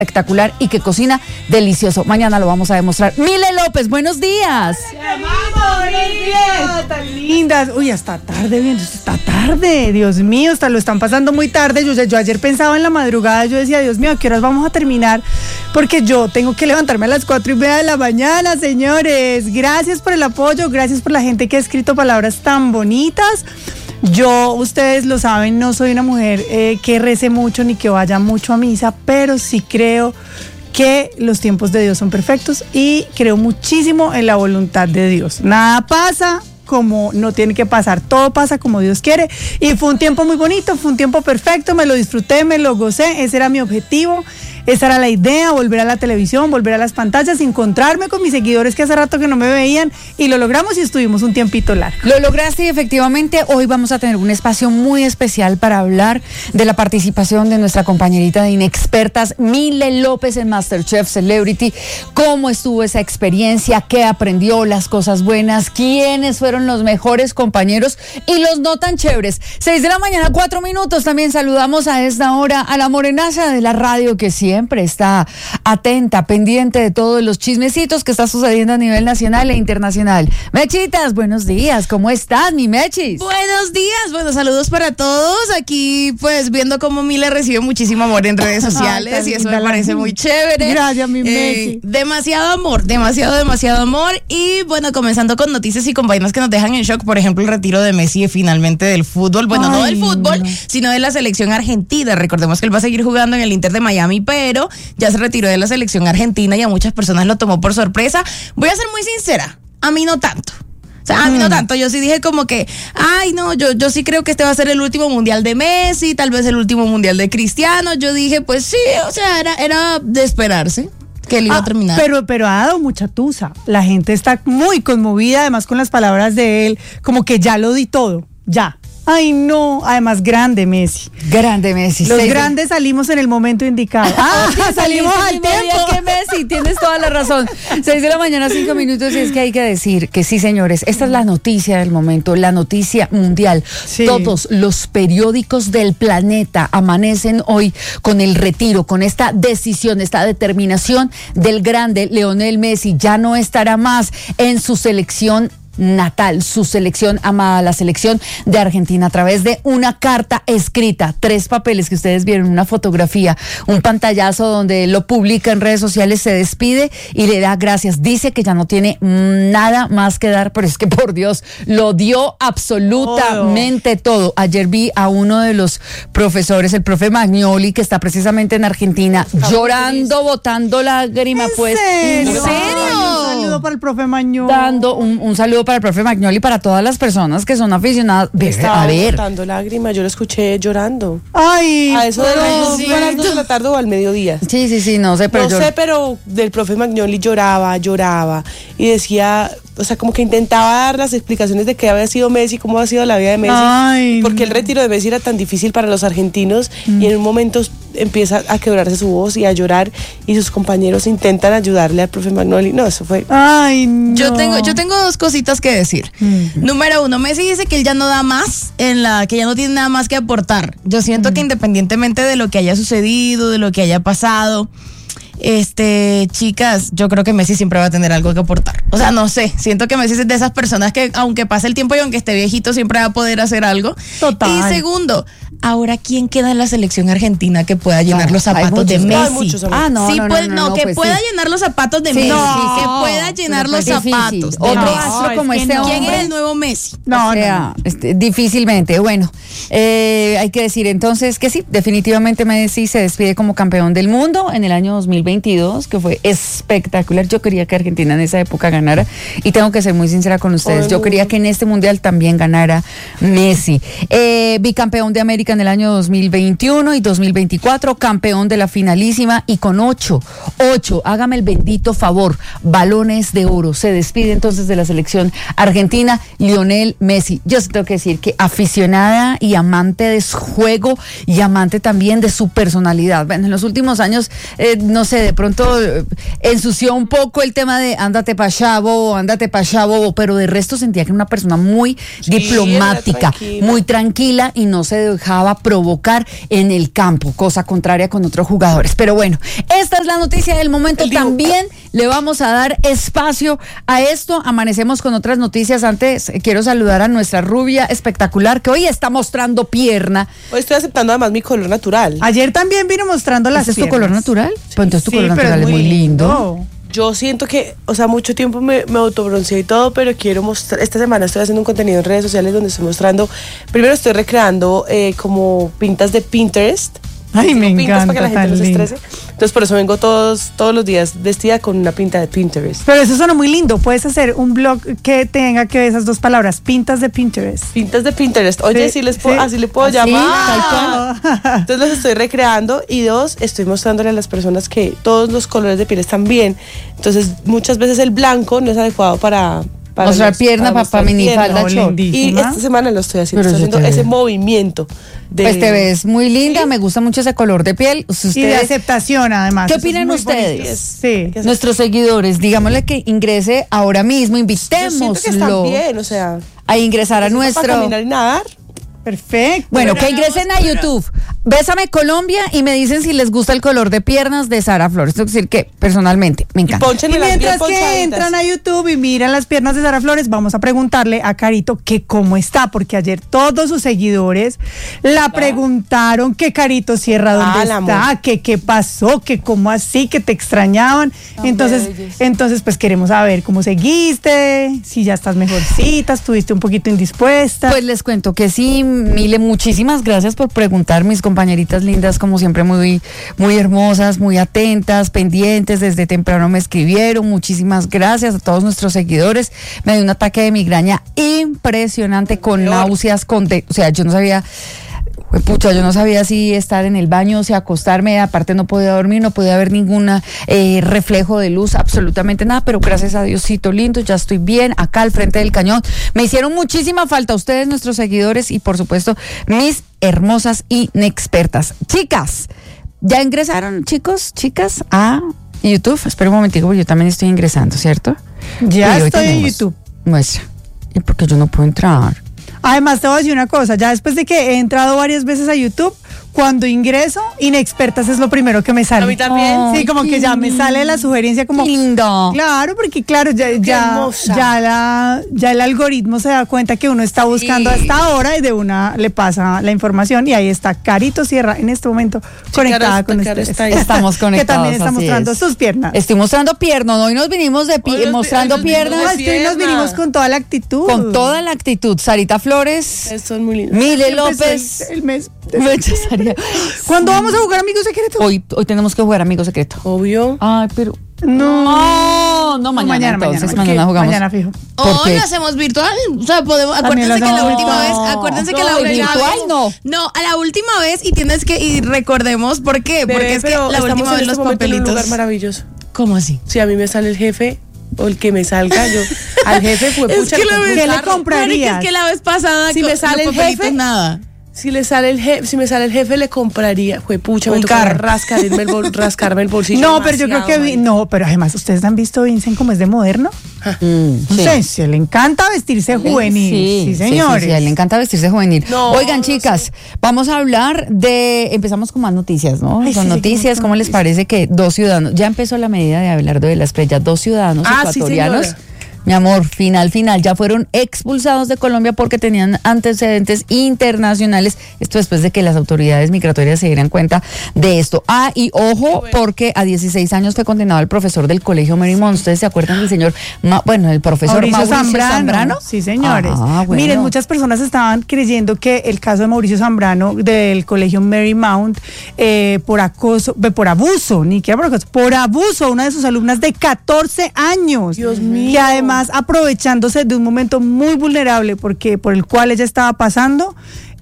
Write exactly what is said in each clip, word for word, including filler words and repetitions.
espectacular y que cocina delicioso. Mañana lo vamos a demostrar. Mile López, buenos días. ¡Buenos tan lindas! Uy, hasta tarde, bien, hasta tarde, Dios mío, hasta lo están pasando muy tarde. Yo, yo ayer pensaba en la madrugada, yo decía, Dios mío, ¿a qué horas vamos a terminar? Porque yo tengo que levantarme a las cuatro y media de la mañana, señores. Gracias por el apoyo, gracias por la gente que ha escrito palabras tan bonitas. Yo, ustedes lo saben, no soy una mujer eh, que rece mucho ni que vaya mucho a misa, pero sí creo que los tiempos de Dios son perfectos y creo muchísimo en la voluntad de Dios. Nada pasa como no tiene que pasar, todo pasa como Dios quiere, y fue un tiempo muy bonito, fue un tiempo perfecto, me lo disfruté, me lo gocé, ese era mi objetivo. Esa era la idea, volver a la televisión, volver a las pantallas, encontrarme con mis seguidores que hace rato que no me veían, y lo logramos y estuvimos un tiempito largo. Lo lograste y efectivamente hoy vamos a tener un espacio muy especial para hablar de la participación de nuestra compañerita de Inexpertas, Mile López, en MasterChef Celebrity. ¿Cómo estuvo esa experiencia? ¿Qué aprendió? Las cosas buenas. ¿Quiénes fueron los mejores compañeros y los no tan chéveres? Seis de la mañana, cuatro minutos. También saludamos a esta hora a la morenaza de la radio, que sí siempre está atenta, pendiente de todos los chismecitos que está sucediendo a nivel nacional e internacional. Mechitas, buenos días, ¿cómo estás, mi Mechis? Buenos días, bueno, saludos para todos. Aquí, pues, viendo cómo Mile recibe muchísimo amor en redes sociales. Ay, y eso me parece muy chévere. Gracias, mi Mechi. Eh, demasiado amor, demasiado, demasiado amor. Y bueno, comenzando con noticias y con vainas que nos dejan en shock. Por ejemplo, el retiro de Messi finalmente del fútbol. Bueno, Ay, no del fútbol, no. sino de la selección argentina. Recordemos que él va a seguir jugando en el Inter de Miami, pero pero ya se retiró de la selección argentina y a muchas personas lo tomó por sorpresa. Voy a ser muy sincera, a mí no tanto. O sea, a mí no tanto, yo sí dije como que, ay no, yo, yo sí creo que este va a ser el último mundial de Messi, tal vez el último mundial de Cristiano. Yo dije, pues sí, o sea, era, era de esperarse que él iba ah, a terminar. Pero, pero ha dado mucha tusa, la gente está muy conmovida, además con las palabras de él, como que ya lo di todo, ya. Ay, no, además grande Messi. Grande Messi. Los grandes de... salimos en el momento indicado. Ah, salimos al tiempo. Que Messi, tienes toda la razón. Seis de la mañana, cinco minutos, y es que hay que decir que sí, señores, esta es la noticia del momento, la noticia mundial. Sí. Todos los periódicos del planeta amanecen hoy con el retiro, con esta decisión, esta determinación del grande Lionel Messi. Ya no estará más en su selección natal, su selección amada, la selección de Argentina, a través de una carta escrita, tres papeles que ustedes vieron, una fotografía, un pantallazo donde lo publica en redes sociales, se despide y le da gracias. Dice que ya no tiene nada más que dar, pero es que por Dios, lo dio absolutamente oh. todo. Ayer vi a uno de los profesores, el profe Magnoli, que está precisamente en Argentina, está llorando, feliz. botando lágrimas, pues. ¿En serio? Un saludo para el profe Magnoli. Dando un, un saludo para el profe Magnoli y para todas las personas que son aficionadas. Estaba a ver. botando lágrimas, yo lo escuché llorando. Ay, a eso de las sí, dos de la tarde o al mediodía. Sí, sí, sí, no sé, pero no yo... sé, pero del profe Magnoli lloraba, lloraba y decía, o sea, como que intentaba dar las explicaciones de qué había sido Messi, cómo ha sido la vida de Messi, Ay, porque no. el retiro de Messi era tan difícil para los argentinos mm. y en un momento empieza a quebrarse su voz y a llorar y sus compañeros intentan ayudarle al profe Magnoli. No, eso fue... Ay, no. Yo tengo, yo tengo dos cositas que decir. Mm. Número uno, Messi dice que él ya no da más, en la que ya no tiene nada más que aportar. Yo siento mm. que independientemente de lo que haya sucedido, de lo que haya pasado, este, chicas, yo creo que Messi siempre va a tener algo que aportar. O sea, no sé, siento que Messi es de esas personas que aunque pase el tiempo y aunque esté viejito, siempre va a poder hacer algo. Total. Y segundo, ahora, ¿quién queda en la selección argentina que pueda llenar no, los zapatos de Messi? Ah, no, sí, no, pues, no, no, no, que pues pueda sí. llenar los zapatos de sí, Messi, no, que pueda llenar los difícil. zapatos. Otro no, astro como este no. hombre. ¿Quién es el nuevo Messi? No, o sea, no. Este, difícilmente. Bueno, eh, hay que decir entonces que sí, definitivamente Messi se despide como campeón del mundo en el año dos mil veintidós, que fue espectacular. Yo quería que Argentina en esa época ganara y tengo que ser muy sincera con ustedes. Yo quería que en este mundial también ganara Messi. Eh, bicampeón de América en el año dos mil veintiuno y dos mil veinticuatro, campeón de la finalísima y con ocho, ocho, hágame el bendito favor, balones de oro. Se despide entonces de la selección argentina Lionel Messi. Yo sí tengo que decir que aficionada y amante de su juego y amante también de su personalidad. Bueno, en los últimos años, eh, no sé, de pronto eh, ensució un poco el tema de ándate pa' allá, bobo, ándate pa' allá, bobo, pero de resto sentía que era una persona muy sí, diplomática, tranquila. muy tranquila y no se dejaba buscaba provocar en el campo, cosa contraria con otros jugadores. Pero bueno, esta es la noticia del momento. También le vamos a dar espacio a esto. Amanecemos con otras noticias. Antes quiero saludar a nuestra rubia espectacular que hoy está mostrando pierna. Hoy estoy aceptando además mi color natural. Ayer también vino mostrando las ¿Ese es tu piernas. color natural? Pues entonces tu Sí, color pero natural es muy lindo. lindo. Yo siento que, o sea, mucho tiempo me, me autobronceé y todo, pero quiero mostrar, esta semana estoy haciendo un contenido en redes sociales donde estoy mostrando, primero estoy recreando eh, como pintas de Pinterest. Ay, me pintas encanta, para que la gente tan no se lindo. estrese. Entonces por eso vengo todos, todos los días vestida con una pinta de Pinterest. Pero eso suena muy lindo. Puedes hacer un blog que tenga que esas dos palabras, pintas de Pinterest. Pintas de Pinterest. Oye, Sí, sí, les puedo, sí. así le puedo ¿Así? llamar. Tal cual. Entonces los estoy recreando y dos, estoy mostrándole a las personas que todos los colores de piel están bien. Entonces muchas veces el blanco no es adecuado para... para Mostrar los- pierna, pa- mostrar pa' minifalda, pierna. short. Y Lindísima. esta semana lo estoy haciendo, Pero estoy yo te haciendo ese veo. movimiento. De, Pues te ves muy linda, me gusta mucho ese color de piel. Ustedes, Y de aceptación, además. ¿Qué Eso es opinan muy ustedes? bonito. Sí. nuestros seguidores, digámosle que ingrese ahora mismo, Yo siento que están invitémoslo bien, o sea... a ingresar a Para nuestro... caminar y nadar. Perfecto. Bueno, que ingresen a YouTube. Bésame Colombia y me dicen si les gusta el color de piernas de Sara Flores. Es decir, que personalmente me Y encanta. Y pónchenle las bien mientras que ponchaditas. entran a YouTube y miran las piernas de Sara Flores, vamos a preguntarle a Carito que cómo está, porque ayer todos sus seguidores la preguntaron que Carito Sierra dónde Ah, la está, amor. que qué pasó, que cómo así, que te extrañaban. Entonces, bellos. entonces pues queremos saber cómo seguiste, si ya estás mejorcita, estuviste un poquito indispuesta. Pues les cuento que sí, Mile, muchísimas gracias por preguntar, mis compañeritas lindas, como siempre, muy, muy hermosas, muy atentas, pendientes, desde temprano me escribieron, muchísimas gracias a todos nuestros seguidores. Me dio un ataque de migraña impresionante, con náuseas, con de- o sea, yo no sabía... Pucha, yo no sabía si estar en el baño, si acostarme, aparte no podía dormir, no podía ver ningún eh, reflejo de luz, absolutamente nada, pero gracias a Diosito lindo, ya estoy bien, acá al frente del cañón. Me hicieron muchísima falta ustedes, nuestros seguidores, y por supuesto, mis hermosas inexpertas. Chicas, ¿ya ingresaron, chicos, chicas, a YouTube? Espera un momentico, porque yo también estoy ingresando, ¿cierto? Ya Y hoy estoy en tenemos- YouTube. Muestra. ¿Y por qué yo no puedo entrar? Además, te voy a decir una cosa, ya después de que he entrado varias veces a YouTube, cuando ingreso, inexpertas es lo primero que me sale. A mí también. Sí, como que ya me sale la sugerencia como... Lindo. Claro, porque claro, ya, ya, hermosa. ya, la, ya el algoritmo se da cuenta que uno está buscando Sí. hasta ahora y de una le pasa la información y ahí está Carito Sierra en este momento conectada Caro con está- Caro ustedes. está ahí. Estamos conectados. Que también está así mostrando es. sus piernas. Estoy mostrando piernas. Hoy nos vinimos de pi- Hoy nos vi- mostrando hoy nos vinimos piernas No, es que hoy nos pierna. vinimos con toda la actitud. con toda la actitud. Sarita Flores, Ustedes son muy lindos. Mile Empezó López. El, el mes. Mecha Saria. ¿Cuándo vamos a jugar Amigos Secretos? Hoy, hoy tenemos que jugar Amigo Secreto. Obvio. Ay, pero. No. No, no, mañana, mañana, entonces. mañana, Mañana, porque jugamos. mañana fijo. ¿Por Hoy qué? lo hacemos virtual. O sea, podemos, También acuérdense lo que la hacemos última vez, virtual. acuérdense que No, la última virtual vez. no. No, a la última vez y tienes que, y recordemos por qué. Bebé, Porque es que pero la estamos última en vez este los momento en un lugar papelitos. maravilloso. ¿Cómo así? Si a mí me sale el jefe o el que me salga, yo al jefe fue Es pucha. que le la compro un vez- ¿Qué le carro. comprarías? Marica, es que la vez pasada Si con me sale los el papelitos, jefe, nada. Si le sale el jefe, si me sale el jefe le compraría, fue pucha, me Un tocará carro. rascarme el, bol- rascarme el bolsillo. No, pero yo creo que vi- demasiado, no, pero además ustedes han visto Vincent como es de moderno. Mm, No sí. sé, se le encanta vestirse juvenil. Sí, Sí, señores. sí, sí, a él le encanta vestirse juvenil. No, Oigan, no chicas, vamos a hablar de. Empezamos con más noticias, ¿no? Ay, con sí, noticias, seguimos con ¿cómo les parece que dos ciudadanos. Ya empezó la medida de Abelardo de la Espriella, dos ciudadanos Ah, sí, ecuatorianos. señora. Mi amor, final, final, ya fueron expulsados de Colombia porque tenían antecedentes internacionales. Esto después de que las autoridades migratorias se dieran cuenta de esto. Ah, y ojo, porque a dieciséis años fue condenado el profesor del colegio Marymount. ¿Ustedes se acuerdan del señor, Ma- bueno, el profesor Mauricio, Mauricio, Zambrano. Zambrano? Sí, señores. Ah, bueno. Miren, muchas personas estaban creyendo que el caso de Mauricio Zambrano del colegio Marymount eh, por acoso, eh, por abuso, ni que por acoso, por abuso a una de sus alumnas de catorce años. Dios mío. Y además aprovechándose de un momento muy vulnerable porque por el cual ella estaba pasando,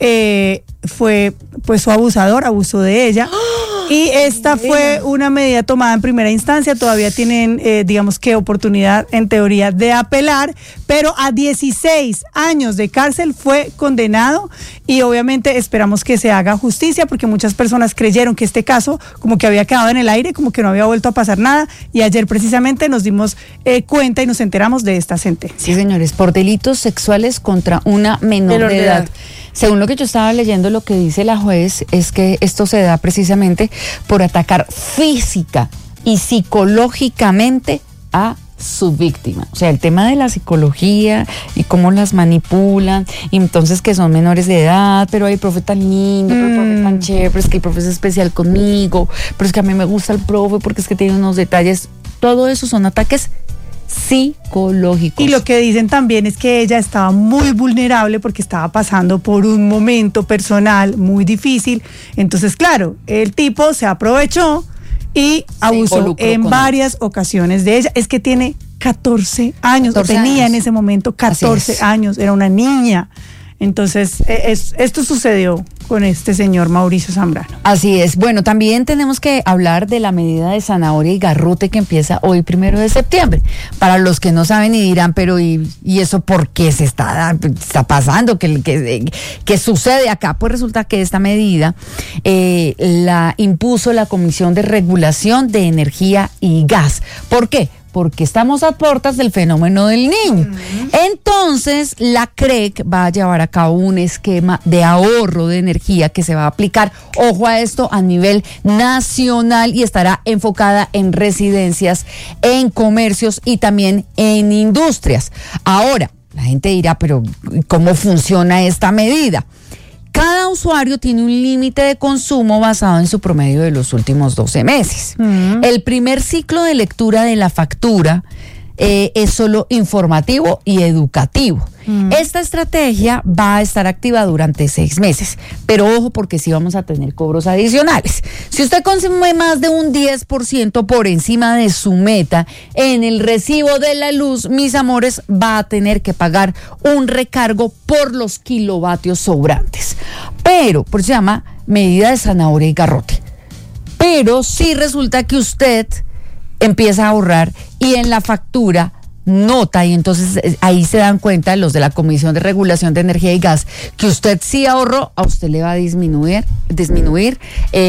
eh, fue pues su abusador, abusó de ella. Y esta fue una medida tomada en primera instancia, todavía tienen, eh, digamos que oportunidad en teoría de apelar, pero a dieciséis años de cárcel fue condenado y obviamente esperamos que se haga justicia porque muchas personas creyeron que este caso como que había quedado en el aire, como que no había vuelto a pasar nada y ayer precisamente nos dimos eh, cuenta y nos enteramos de esta sentencia. Sí, señores, por delitos sexuales contra una menor, Menor de de edad. edad. Según lo que yo estaba leyendo, lo que dice la juez es que esto se da precisamente por atacar física y psicológicamente a su víctima. O sea, el tema de la psicología y cómo las manipulan, y entonces que son menores de edad, pero hay profe tan lindo, pero el profe tan chévere, pero es que el profe es especial conmigo, pero es que a mí me gusta el profe porque es que tiene unos detalles. Todo eso son ataques psicológicos. Y lo que dicen también es que ella estaba muy vulnerable porque estaba pasando por un momento personal muy difícil. Entonces, claro, el tipo se aprovechó y abusó en varias ocasiones de ella. Es que tiene catorce años, catorce tenía años. En ese momento catorce años, era una niña. Entonces, es, esto sucedió con este señor Mauricio Zambrano. Así es. Bueno, también tenemos que hablar de la medida de zanahoria y garrote que empieza hoy, primero de septiembre. Para los que no saben y dirán, pero ¿y, y eso por qué se está, está pasando? ¿Qué, qué, qué sucede acá? Pues resulta que esta medida eh, la impuso la Comisión de Regulación de Energía y Gas. ¿Por qué? Porque estamos a puertas del fenómeno del Niño. Uh-huh. Entonces, la C R E C va a llevar a cabo un esquema de ahorro de energía que se va a aplicar, ojo a esto, a nivel nacional, y estará enfocada en residencias, en comercios y también en industrias. Ahora, la gente dirá, pero ¿cómo funciona esta medida? Cada usuario tiene un límite de consumo basado en su promedio de los últimos doce meses. Uh-huh. El primer ciclo de lectura de la factura eh, es solo informativo y educativo. Uh-huh. Esta estrategia va a estar activa durante seis meses, pero ojo porque sí vamos a tener cobros adicionales. Si usted consume más de un diez por ciento por encima de su meta en el recibo de la luz, mis amores, va a tener que pagar un recargo por los kilovatios sobrantes. Pero, por eso se llama medida de zanahoria y garrote. Pero si resulta que usted empieza a ahorrar y en la factura nota, y entonces ahí se dan cuenta los de la Comisión de Regulación de Energía y Gas, que usted sí ahorró, a usted le va a disminuir, disminuir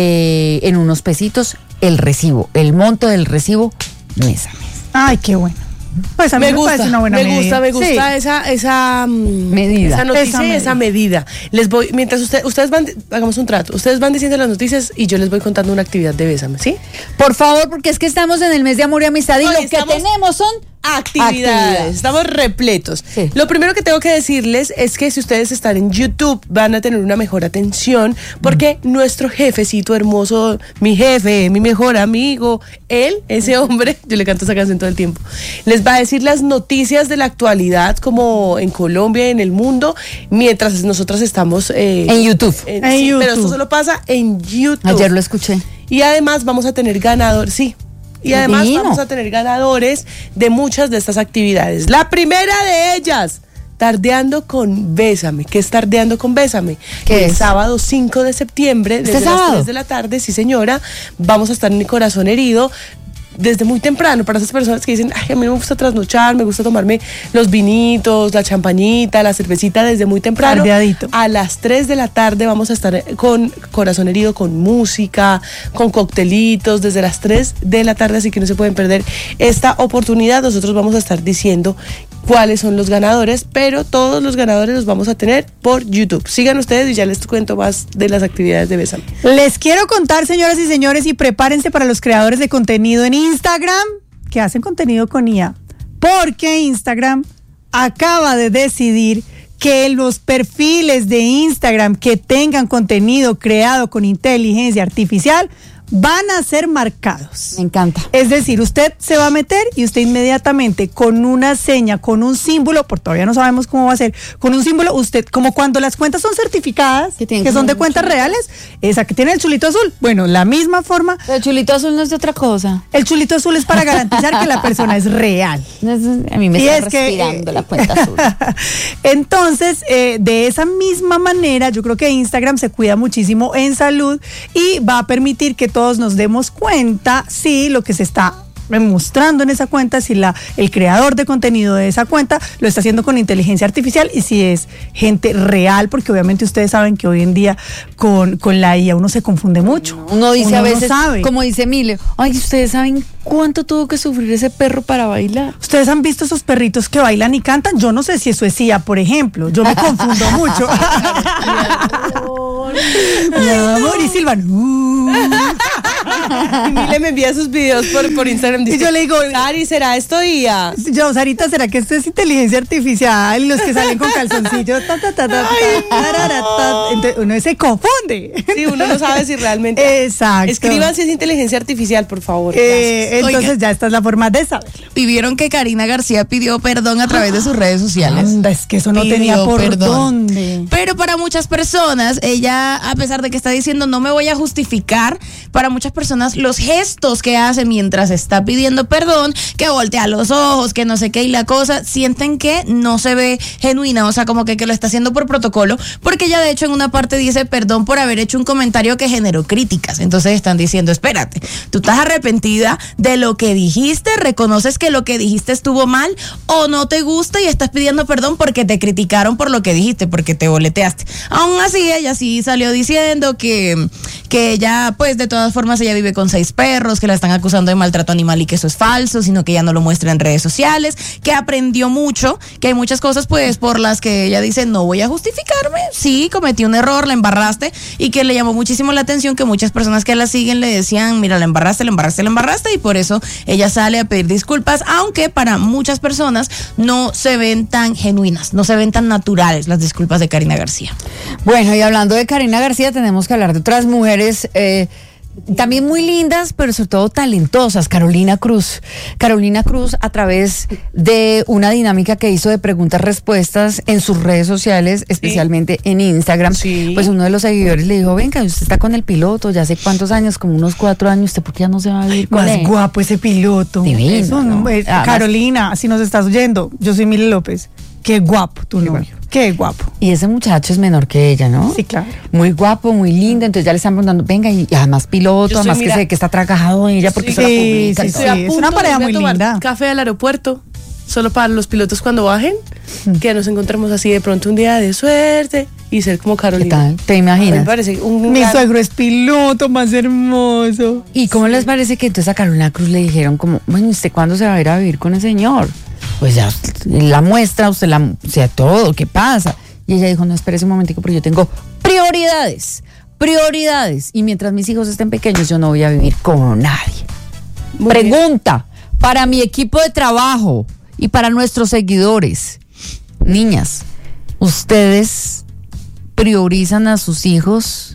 eh, en unos pesitos el recibo, el monto del recibo mes a mes. Ay, qué bueno. Pues a mí me, me gusta, parece una buena me medida. gusta, me gusta sí. esa, esa medida. Esa noticia esa y esa medida. Les voy, mientras usted, ustedes van, hagamos un trato, ustedes van diciendo las noticias y yo les voy contando una actividad de Bésame, ¿sí? Por favor, porque es que estamos en el mes de amor y amistad y no, lo que tenemos son actividades. actividades. Estamos repletos. Sí. Lo primero que tengo que decirles es que si ustedes están en YouTube van a tener una mejor atención porque mm. nuestro jefecito hermoso, mi jefe, mi mejor amigo, él, ese hombre, yo le canto esa canción todo el tiempo, les va a decir las noticias de la actualidad como en Colombia y en el mundo mientras nosotros estamos eh, en YouTube. En, en sí, YouTube. Pero esto solo pasa en YouTube. Ayer lo escuché. Y además vamos a tener ganadores, sí. Y además Divino. vamos a tener ganadores de muchas de estas actividades. La primera de ellas, Tardeando con Bésame. ¿Qué es Tardeando con Bésame? ¿Qué El es? sábado cinco de septiembre, desde ¿Este las sábado? tres de la tarde, sí señora, vamos a estar en el Corazón Herido. Desde muy temprano, para esas personas que dicen, ay, a mí me gusta trasnochar, me gusta tomarme los vinitos, la champañita, la cervecita desde muy temprano. Tardeadito. A las tres de la tarde vamos a estar con Corazón Herido, con música, con coctelitos, desde las tres de la tarde, así que no se pueden perder esta oportunidad. Nosotros vamos a estar diciendo cuáles son los ganadores, pero todos los ganadores los vamos a tener por YouTube. Sigan ustedes y ya les cuento más de las actividades de Bésame. Les quiero contar, señoras y señores, y prepárense para los creadores de contenido en Instagram que hacen contenido con I A, porque Instagram acaba de decidir que los perfiles de Instagram que tengan contenido creado con inteligencia artificial van a ser marcados. Me encanta. Es decir, usted se va a meter y usted inmediatamente con una seña, con un símbolo, por todavía no sabemos cómo va a ser, con un símbolo, usted, como cuando las cuentas son certificadas, que, que son de cuentas reales, esa que tiene el chulito azul, bueno, la misma forma. Pero el chulito azul no es de otra cosa. El chulito azul es para garantizar que la persona es real. A mí me y está es respirando que, la cuenta azul. Entonces, eh, de esa misma manera, yo creo que Instagram se cuida muchísimo en salud y va a permitir que todos nos demos cuenta si lo que se está mostrando en esa cuenta si la, el creador de contenido de esa cuenta lo está haciendo con inteligencia artificial y si es gente real, porque obviamente ustedes saben que hoy en día con, con la I A uno se confunde mucho. Uno dice uno a veces, no sabe. como dice Mile, ay, ¿ustedes saben cuánto tuvo que sufrir ese perro para bailar? ¿Ustedes han visto esos perritos que bailan y cantan? Yo no sé si eso es I A, por ejemplo. Yo me confundo mucho. Mi amor, y Silvan. Uh. Y Mile me envía sus videos por, por Instagram. Dice, y yo le digo, Ari, ¿será esto I A? Yo, Sarita, ¿será que esto es inteligencia artificial? Los que salen con calzoncillos. Ta, ta, ta, ta, Ay, ta, tarara, ta. Entonces, uno se confunde. Sí, uno no sabe si realmente. Exacto. Escriban si es inteligencia artificial, por favor. Eh, entonces Oiga. ya esta es la forma de saberlo. Y vieron que Karina García pidió perdón a través de sus redes sociales. Anda, es que eso no Pidió tenía por perdón. dónde. Pero para muchas personas, ella, a pesar de que está diciendo no me voy a justificar, para muchas personas los gestos que hace mientras está pidiendo perdón, que voltea los ojos, que no sé qué y la cosa, sienten que no se ve genuina, o sea, como que, que lo está haciendo por protocolo, porque ella de hecho en una parte dice perdón por haber hecho un comentario que generó críticas. Entonces están diciendo, espérate, tú estás arrepentida de lo que dijiste, reconoces que lo que dijiste estuvo mal o no te gusta y estás pidiendo perdón porque te criticaron por lo que dijiste, porque te boleteaste. Aún así, ella sí salió diciendo que, que ella, pues de todas formas, ella vive con seis perros, que la están acusando de maltrato animal y que eso es falso, sino que ella no lo muestra en redes sociales, que aprendió mucho, que hay muchas cosas pues por las que ella dice no voy a justificarme, sí, cometí un error, la embarraste, y que le llamó muchísimo la atención que muchas personas que la siguen le decían, mira, la embarraste, la embarraste, la embarraste, y por eso ella sale a pedir disculpas, aunque para muchas personas no se ven tan genuinas, no se ven tan naturales las disculpas de Karina García. Bueno, y hablando de Karina García, tenemos que hablar de otras mujeres eh, también muy lindas, pero sobre todo talentosas. Carolina Cruz. Carolina Cruz, a través de una dinámica que hizo de preguntas-respuestas en sus redes sociales, especialmente sí. en Instagram, sí. pues uno de los seguidores le dijo, venga, usted está con el piloto, ya hace cuántos años, como unos cuatro años, ¿usted por qué ya no se va a vivir con Más él? guapo ese piloto. Divino, Eso, ¿no? es, Además, Carolina, si nos estás oyendo, yo soy Mile López. Qué guapo tu novio. Bueno. Qué guapo. Y ese muchacho es menor que ella, ¿no? Sí, claro. Muy guapo, muy lindo. Entonces ya le están preguntando, venga, y además piloto, Soy, además mira, que sé que está trabajado en ella porque sí, se la publica. sí, y sí, todo. sí. Es una pareja muy linda. Café al aeropuerto, solo para los pilotos cuando bajen, que nos encontremos así de pronto un día de suerte y ser como Carolina. ¿Qué tal? ¿Te imaginas? Me parece un Mi gran... suegro es piloto, más hermoso. ¿Y cómo les parece que entonces a Carolina Cruz le dijeron como, bueno, ¿usted cuándo se va a ir a vivir con el señor? Pues ya la muestra, usted la, o sea, todo, ¿qué pasa? Y ella dijo, no, espérese un momentico, porque yo tengo prioridades, prioridades. Y mientras mis hijos estén pequeños, yo no voy a vivir con nadie. Muy Pregunta bien. Para mi equipo de trabajo y para nuestros seguidores. Niñas, ¿ustedes priorizan a sus hijos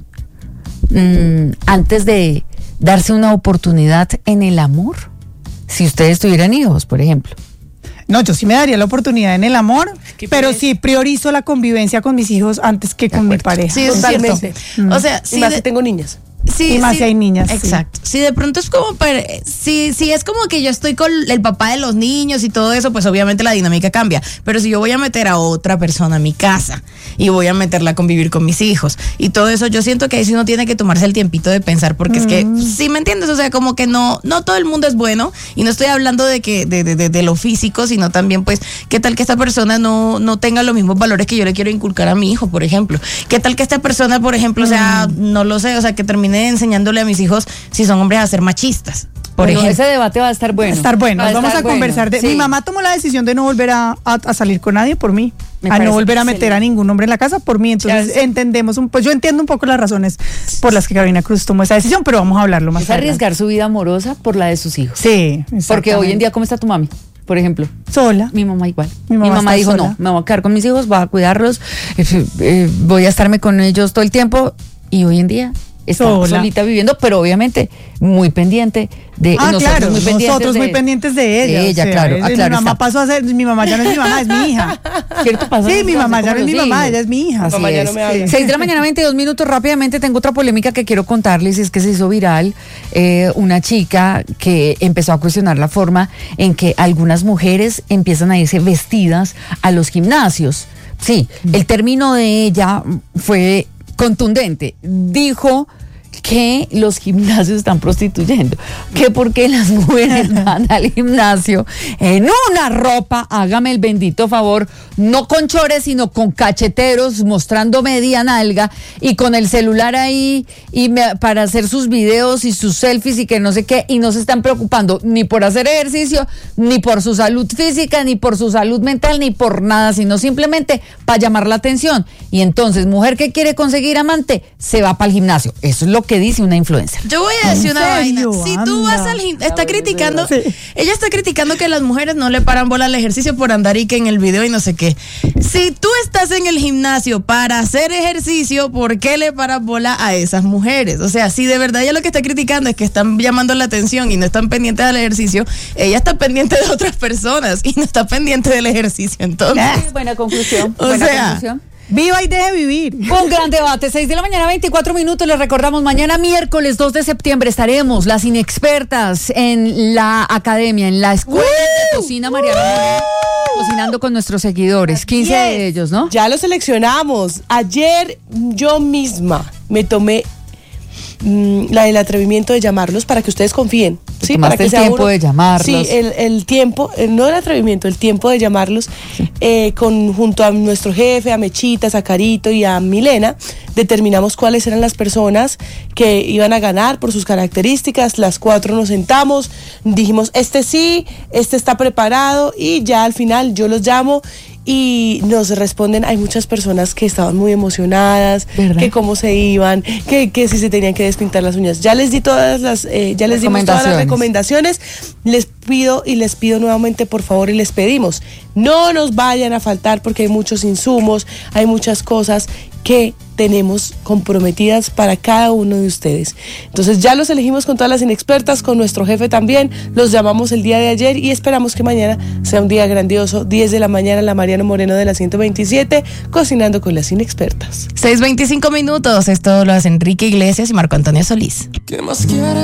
mmm, antes de darse una oportunidad en el amor? Si ustedes tuvieran hijos, por ejemplo. No, yo sí me daría la oportunidad en el amor, ¿Qué pero piensas? sí priorizo la convivencia con mis hijos antes que con mi pareja. Sí, es Totalmente. cierto. O sea, Y sí más de- si tengo niñas. Sí, Y más sí, si hay niñas, sí. Exacto. Si de pronto es como, para, si, si es como que yo estoy con el papá de los niños y todo eso, pues obviamente la dinámica cambia. Pero si yo voy a meter a otra persona a mi casa y voy a meterla a convivir con mis hijos y todo eso, yo siento que ahí sí uno tiene que tomarse el tiempito de pensar, porque es que, si me entiendes, o sea, como que no, no todo el mundo es bueno, y no estoy hablando de que, de, de, de, de lo físico, sino también, pues, qué tal que esta persona no, no tenga los mismos valores que yo le quiero inculcar a mi hijo, por ejemplo. Qué tal que esta persona, por ejemplo, o sea, no lo sé, o sea, que termine enseñándole a mis hijos, si son hombres, a ser machistas, por Bueno, ejemplo. ese debate va a estar bueno. Va a estar bueno, Va vamos estar a bueno. conversar de... Sí. Mi mamá tomó la decisión de no volver a, a, a salir con nadie por mí, Me a parece no volver a meter excelente. a ningún hombre en la casa por mí, entonces Ya sé. entendemos, un, pues yo entiendo un poco las razones por las que Carolina Cruz tomó esa decisión, pero vamos a hablarlo más Es adelante. arriesgar su vida amorosa por la de sus hijos. Sí, Porque hoy en día, ¿cómo está tu mami? Por ejemplo, sola. mi mamá igual. Mi Mi mamá mamá, está dijo, sola. no, me voy a quedar con mis hijos, voy a cuidarlos, eh, eh, voy a estarme con ellos todo el tiempo. Y hoy en día está Sola. solita viviendo, pero obviamente muy pendiente de Ah, nosotros, claro, muy pendientes nosotros de, muy pendientes de ella. de ella, o sea, claro. es- Ah, claro mi mamá está. pasó a ser, mi mamá ya no es mi mamá, es mi hija. ¿Cierto? Pasa Sí, eso, mi así mamá como ya no es los mi mamá, hijos. ella es mi hija. Así Mamá ya es. no me habla. seis de la mañana, veintidós minutos. Rápidamente tengo otra polémica que quiero contarles. Es que se hizo viral eh, una chica que empezó a cuestionar la forma en que algunas mujeres empiezan a irse vestidas a los gimnasios. Sí, el término de ella fue contundente. Dijo que los gimnasios están prostituyendo, que porque las mujeres van al gimnasio en una ropa, hágame el bendito favor, no con chores, sino con cacheteros, mostrando media nalga y con el celular ahí y me, para hacer sus videos y sus selfies y que no sé qué, y no se están preocupando ni por hacer ejercicio, ni por su salud física, ni por su salud mental, ni por nada, sino simplemente para llamar la atención. Y entonces, mujer que quiere conseguir amante, se va para el gimnasio. Eso es lo que dice una influencer. Yo voy a decir una vaina. Si tú vas al gimnasio, está criticando, sí. ella está criticando que las mujeres no le paran bola al ejercicio por andar y que en el video y no sé qué. Si tú estás en el gimnasio para hacer ejercicio, ¿por qué le paras bola a esas mujeres? O sea, si de verdad ella lo que está criticando es que están llamando la atención y no están pendientes del ejercicio, ella está pendiente de otras personas y no está pendiente del ejercicio. Entonces, buena conclusión. O buena sea, conclusión. Viva y deje vivir. Un gran debate, seis de la mañana, veinticuatro minutos. Les recordamos, mañana miércoles dos de septiembre estaremos las inexpertas en la academia, en la escuela de cocina Mariana Moreno, cocinando con nuestros seguidores, quince yes. de ellos, ¿no? Ya los seleccionamos. Ayer yo misma me tomé mm, la, el atrevimiento de llamarlos para que ustedes confíen. Sí, para que el tiempo uno, de llamarlos. Sí, el, el tiempo, no el atrevimiento, el tiempo de llamarlos sí. eh, con, junto a nuestro jefe, a Mechitas, a Carito y a Milena, determinamos cuáles eran las personas que iban a ganar por sus características. Las cuatro nos sentamos, dijimos, este sí, este está preparado, y ya al final yo los llamo y nos responden, hay muchas personas que estaban muy emocionadas, ¿verdad? Que cómo se iban, que, que si se tenían que despintar las uñas. Ya les di todas las, eh, ya les dimos todas las recomendaciones. Les pido y les pido nuevamente, por favor, y les pedimos, no nos vayan a faltar porque hay muchos insumos, hay muchas cosas que tenemos comprometidas para cada uno de ustedes. Entonces ya los elegimos con todas las inexpertas, con nuestro jefe también, los llamamos el día de ayer y esperamos que mañana sea un día grandioso, diez de la mañana, la Mariano Moreno de la ciento veintisiete, cocinando con las inexpertas. seis veinticinco minutos, esto lo hace Enrique Iglesias y Marco Antonio Solís. ¿Qué más quieres?